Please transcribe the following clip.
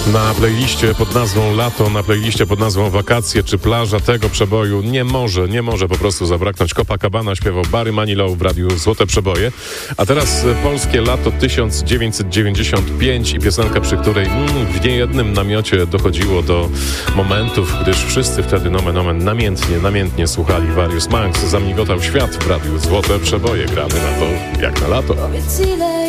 Na playliście pod nazwą Lato, na playliście pod nazwą Wakacje czy Plaża tego przeboju nie może po prostu zabraknąć. Copacabana śpiewał Barry Manilow w radiu Złote Przeboje. A teraz polskie lato 1995 i piosenka, przy której w niejednym namiocie dochodziło do momentów, gdyż wszyscy wtedy nomen omen namiętnie słuchali Various Monks. Zamigotał świat w radiu Złote Przeboje. Gramy na to jak na lato.